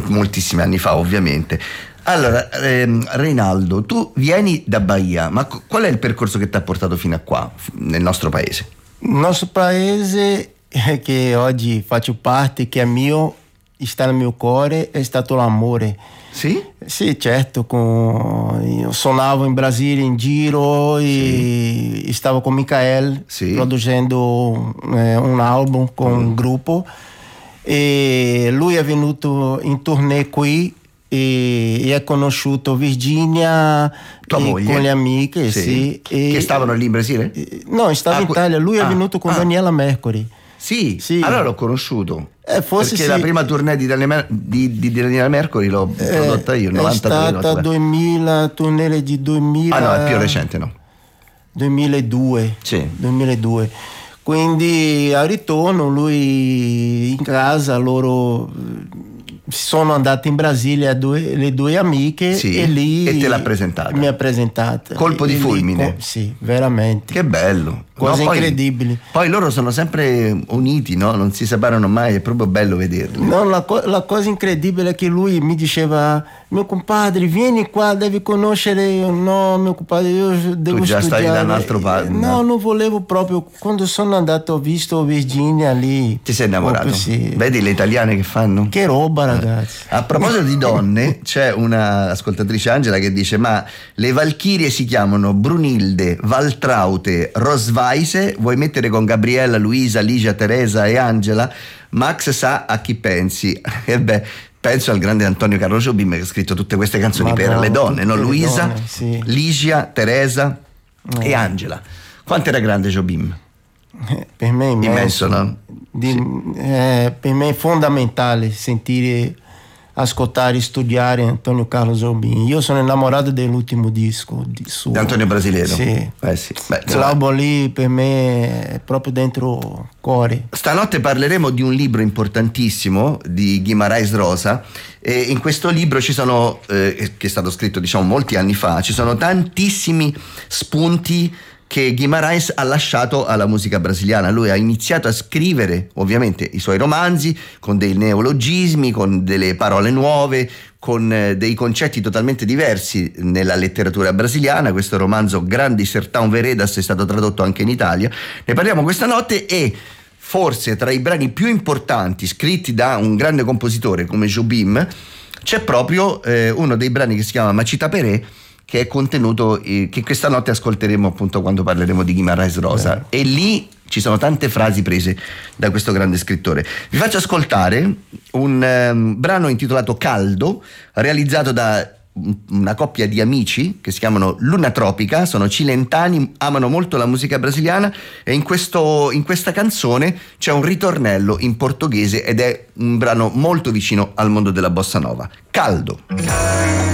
moltissimi anni fa, ovviamente. Allora, Reinaldo, tu vieni da Bahia, ma qual è il percorso che ti ha portato fino a qua, nel nostro paese? Il nostro paese, che oggi faccio parte, che è mio, sta nel mio cuore, è stato l'amore. Sì? Sì, certo, io suonavo in Brasile in giro e stavo con Michael producendo un album con un gruppo, e lui è venuto in tournée qui e ha conosciuto Virginia, tua moglie, con le amiche, che stavano lì in Brasile? No, stava in Italia. Lui è venuto con Daniela Mercury. Sì, allora l'ho conosciuto. Forse perché la prima tournée di Daniela Mercury l'ho prodotta io, 92. È stata 2000, tournée di 2000. Ah no, è più recente, no? 2002. Sì. 2002. Quindi al ritorno lui in casa, loro sono andati in Brasile le due amiche, e lì e te l'ha presentata. Mi ha presentata. Colpo di fulmine. Sì, veramente. Che bello. Cose incredibili. Poi loro sono sempre uniti, no? Non si separano mai, è proprio bello vederli. No, la cosa incredibile è che lui mi diceva: mio compadre, vieni qua, devi conoscere. No, mio compadre, io devo studiare. Tu già stavi da un altro parte. No, non volevo proprio. Quando sono andato, ho visto Virginia lì. Ti sei innamorato? Sì. Vedi le italiane che fanno? Che roba, ragazzi. A proposito di donne, c'è una ascoltatrice, Angela, che dice: ma le Valchirie si chiamano Brunilde, Valtraute, Rosweise, vuoi mettere con Gabriella, Luisa, Ligia, Teresa e Angela? Max sa a chi pensi. E beh, penso al grande Antonio Carlo Jobim, che ha scritto tutte queste canzoni per le donne, no? Luisa, Ligia, Teresa e Angela. Quanto era grande Jobim? Per me è immenso, no? Per me è fondamentale sentire, ascoltare, studiare Antonio Carlos Jobim. Io sono innamorato dell'ultimo disco di Antonio Brasileiro. Sì. L'album lì per me è proprio dentro cuore. Stanotte parleremo di un libro importantissimo di Guimarães Rosa, e in questo libro ci sono, che è stato scritto molti anni fa, ci sono tantissimi spunti che Guimarães ha lasciato alla musica brasiliana. Lui ha iniziato a scrivere ovviamente i suoi romanzi con dei neologismi, con delle parole nuove, con dei concetti totalmente diversi nella letteratura brasiliana. Questo romanzo Grandi Sertão Veredas è stato tradotto anche in Italia. Ne parliamo questa notte, e forse tra i brani più importanti scritti da un grande compositore come Jobim c'è proprio uno dei brani che si chiama Machita Peré, che è contenuto, che questa notte ascolteremo appunto quando parleremo di Guimarães Rosa. E lì ci sono tante frasi prese da questo grande scrittore. Vi faccio ascoltare un brano intitolato Caldo, realizzato da una coppia di amici che si chiamano Luna Tropica, sono cilentani, amano molto la musica brasiliana, e in questa canzone c'è un ritornello in portoghese ed è un brano molto vicino al mondo della bossa nova. Caldo.